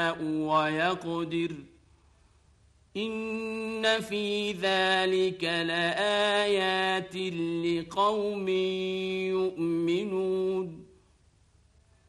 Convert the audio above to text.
يشاء ويقدر إن في ذلك لآيات لقوم يؤمنون